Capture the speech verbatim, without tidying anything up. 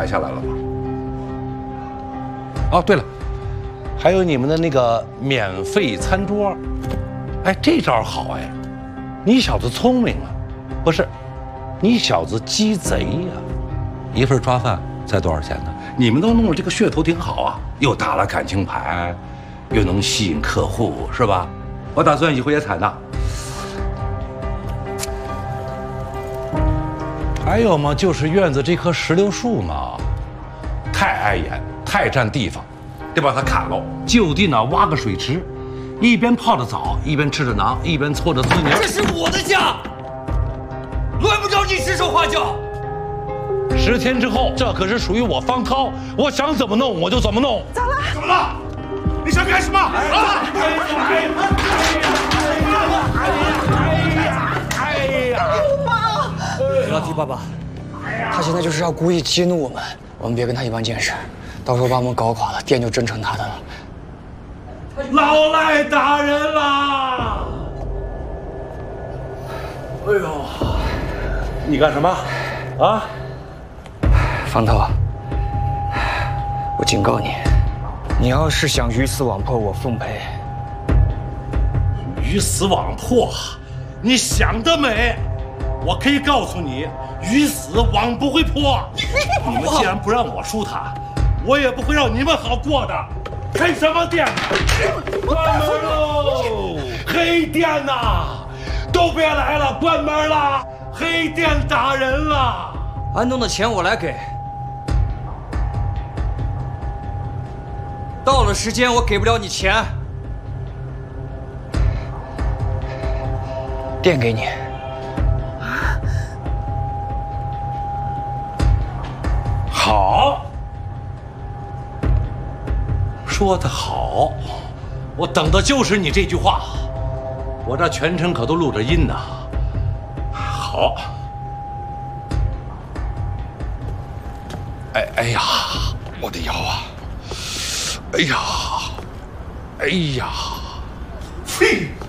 买下来了吗？哦，对了，还有你们的那个免费餐桌，哎，这招好哎，你小子聪明啊，不是，你小子鸡贼呀！一份抓饭才多少钱呢？你们都弄了这个噱头挺好啊，又打了感情牌，又能吸引客户，是吧？我打算以后也采纳。还有嘛，就是院子这棵石榴树嘛，太碍眼，太占地方，得把它砍喽，就地呢挖个水池，一边泡着澡，一边吃着馕，一边搓着滋泥。 这是我的家，乱不着你指手画脚。 十天之后，这可是属于我方涛，我想怎么弄我就怎么弄。 咋了？ 怎么了？你想干什么？啊！哎呀！哎呀！ 哎呀！ 老弟爸爸，他现在就是要故意激怒我们，我们别跟他一般见识，到时候把我们搞垮了，店就真成他的了。 老赖打人啦！哎呦，你干什么？啊？ 方涛，我警告你，你要是想鱼死网破，我奉陪。 鱼死网破，你想得美！我可以告诉你，鱼死网不会破。你们既然不让我输他，我也不会让你们好过的。开什么店？关门喽！黑店呐，都别来了，关门了！黑店打人了。 安东的钱我来给，到了时间我给不了你钱，店给你。 好，说得好，我等的就是你这句话。我这全程可都录着音呢。好。哎哎呀，我的腰啊！哎呀，哎呀，嘿。